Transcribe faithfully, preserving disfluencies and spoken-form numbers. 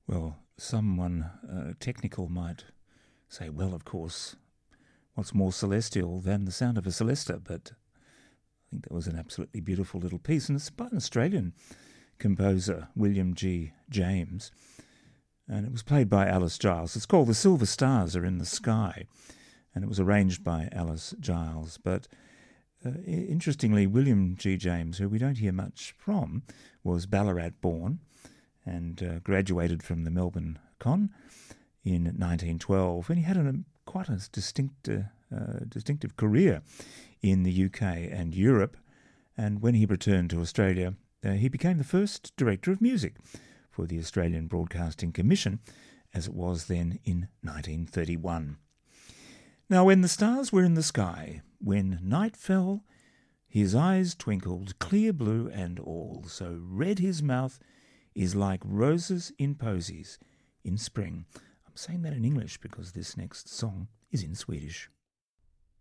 Well, someone uh, technical might say, well, of course, what's more celestial than the sound of a celesta? But I think that was an absolutely beautiful little piece, and it's by an Australian composer, William G. James, and it was played by Alice Giles. It's called The Silver Stars Are in the Sky, and it was arranged by Alice Giles. But uh, interestingly, William G. James, who we don't hear much from, was Ballarat born and uh, graduated from the Melbourne Con in nineteen twelve, and he had a, quite a distinct, uh, uh, distinctive career in the U K and Europe, and when he returned to Australia, uh, he became the first director of music for the Australian Broadcasting Commission, as it was then in nineteen thirty-one. Now, when the stars were in the sky, when night fell, his eyes twinkled clear blue and all, so red his mouth is like roses in posies in spring. I'm saying that in English because this next song is in Swedish.